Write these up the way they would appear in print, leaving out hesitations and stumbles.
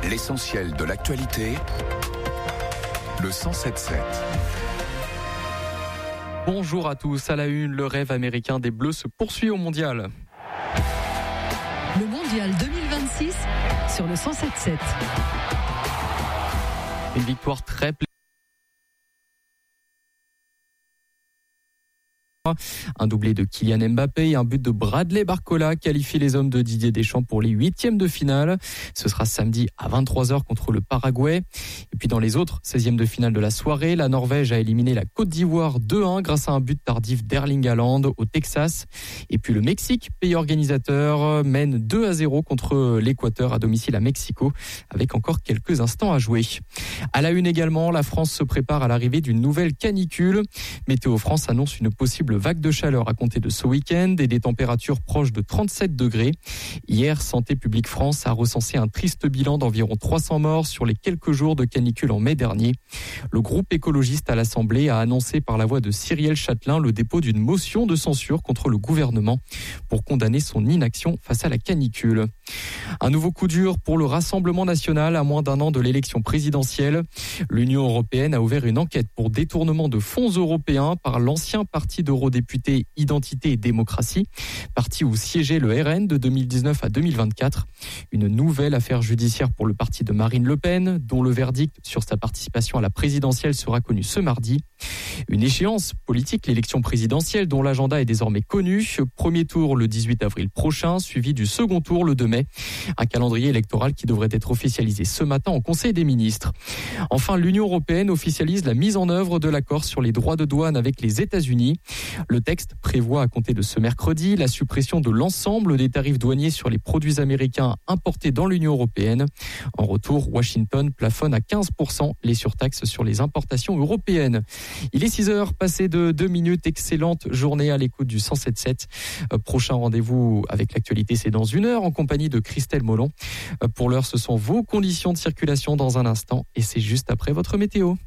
L'essentiel de l'actualité, le 107.7. Bonjour à tous. À la une, le rêve américain des Bleus se poursuit au mondial. Le mondial 2026 sur le 107.7. Une victoire très un doublé de Kylian Mbappé et un but de Bradley Barcola qualifie les hommes de Didier Deschamps pour les huitièmes de finale. Ce sera samedi à 23h contre le Paraguay. Et puis dans les autres 16e de finale de la soirée, la Norvège a éliminé la Côte d'Ivoire 2-1 grâce à un but tardif d'Erling Haaland au Texas. Et puis le Mexique, pays organisateur, mène 2-0 contre l'Équateur à domicile à Mexico avec encore quelques instants à jouer. À la une également, la France se prépare à l'arrivée d'une nouvelle canicule. Météo France annonce une possible vague de chaleur à compter de ce week-end et des températures proches de 37 degrés. Hier, Santé publique France a recensé un triste bilan d'environ 300 morts sur les quelques jours de canicule en mai dernier. Le groupe écologiste à l'Assemblée a annoncé par la voix de Cyrielle Châtelain le dépôt d'une motion de censure contre le gouvernement pour condamner son inaction face à la canicule. Un nouveau coup dur pour le Rassemblement national à moins d'un an de l'élection présidentielle. L'Union européenne a ouvert une enquête pour détournement de fonds européens par l'ancien parti d'eurodéputés Identité et Démocratie, parti où siégeait le RN de 2019 à 2024. Une nouvelle affaire judiciaire pour le parti de Marine Le Pen, dont le verdict sur sa participation à la présidentielle sera connu ce mardi. Une échéance politique, l'élection présidentielle, dont l'agenda est désormais connu. Premier tour le 18 avril prochain, suivi du second tour le 2 mai. Un calendrier électoral qui devrait être officialisé ce matin au Conseil des ministres. Enfin, l'Union européenne officialise la mise en œuvre de l'accord sur les droits de douane avec les États-Unis. Le texte prévoit à compter de ce mercredi la suppression de l'ensemble des tarifs douaniers sur les produits américains importés dans l'Union européenne. En retour, Washington plafonne à 15% les surtaxes sur les importations européennes. Il est 6h, passé de 2 minutes. Excellente journée à l'écoute du 107.7. Prochain rendez-vous avec l'actualité, c'est dans 1 heure en compagnie de Christelle Molon. Pour l'heure, ce sont vos conditions de circulation dans un instant et c'est juste après votre météo.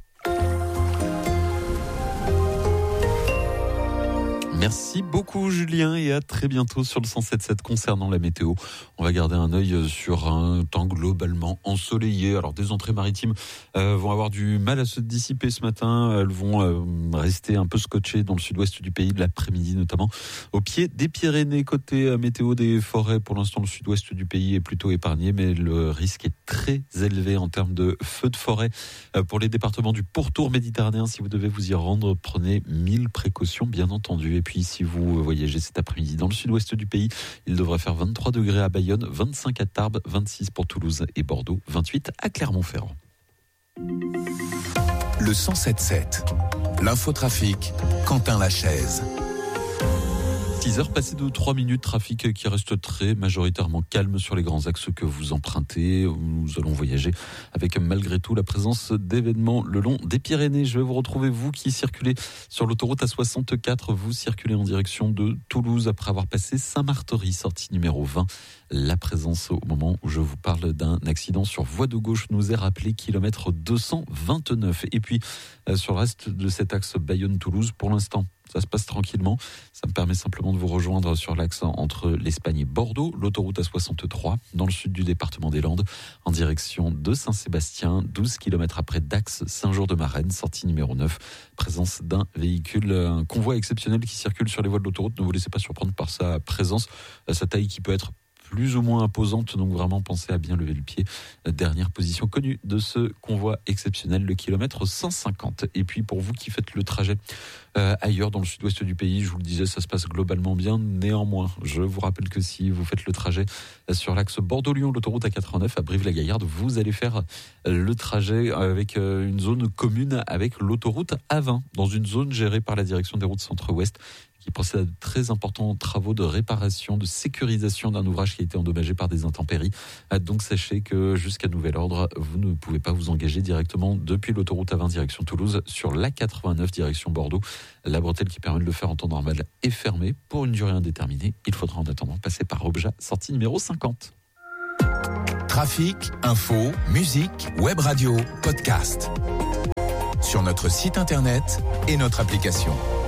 Merci beaucoup Julien et à très bientôt sur le 107.7 concernant la météo. On va garder un œil sur un temps globalement ensoleillé. Alors des entrées maritimes vont avoir du mal à se dissiper ce matin. Elles vont rester un peu scotchées dans le sud-ouest du pays de l'après-midi, notamment au pied des Pyrénées. Côté météo des forêts, pour l'instant le sud-ouest du pays est plutôt épargné, mais le risque est très élevé en termes de feux de forêt. Pour les départements du pourtour méditerranéen, si vous devez vous y rendre, prenez 1000 précautions bien entendu. Et puis si vous voyagez cet après-midi dans le sud-ouest du pays, il devrait faire 23 degrés à Bayonne, 25 à Tarbes, 26 pour Toulouse et Bordeaux, 28 à Clermont-Ferrand. Le 107.7, l'infotrafic, Quentin Lachaise. 6h passées de 3 minutes, trafic qui reste très majoritairement calme sur les grands axes que vous empruntez. Nous allons voyager avec malgré tout la présence d'événements le long des Pyrénées. Je vais vous retrouver, vous qui circulez sur l'autoroute A64. Vous circulez en direction de Toulouse après avoir passé Saint-Martory, sortie numéro 20. La présence au moment où je vous parle d'un accident sur voie de gauche nous est rappelé, kilomètre 229. Et puis sur le reste de cet axe Bayonne-Toulouse, pour l'instant, ça se passe tranquillement. Ça me permet simplement de vous rejoindre sur l'axe entre l'Espagne et Bordeaux, l'autoroute A63, dans le sud du département des Landes, en direction de Saint-Sébastien, 12 km après Dax, Saint-Jour-de-Marennes, sortie numéro 9. Présence d'un véhicule, un convoi exceptionnel qui circule sur les voies de l'autoroute. Ne vous laissez pas surprendre par sa présence, sa taille qui peut être plus ou moins imposante, donc vraiment pensez à bien lever le pied. Dernière position connue de ce convoi exceptionnel, le kilomètre 150. Et puis pour vous qui faites le trajet ailleurs dans le sud-ouest du pays, je vous le disais, ça se passe globalement bien. Néanmoins, je vous rappelle que si vous faites le trajet sur l'axe Bordeaux-Lyon, l'autoroute A89 à Brive-la-Gaillarde, vous allez faire le trajet avec une zone commune avec l'autoroute A20, dans une zone gérée par la direction des routes centre-ouest, qui procède à de très importants travaux de réparation, de sécurisation d'un ouvrage qui a été endommagé par des intempéries. Donc sachez que jusqu'à nouvel ordre, vous ne pouvez pas vous engager directement depuis l'autoroute A20 direction Toulouse sur l'A89 direction Bordeaux. La bretelle qui permet de le faire en temps normal est fermée pour une durée indéterminée. Il faudra en attendant passer par Objat, sortie numéro 50. Trafic, info, musique, web radio, podcast. Sur notre site internet et notre application.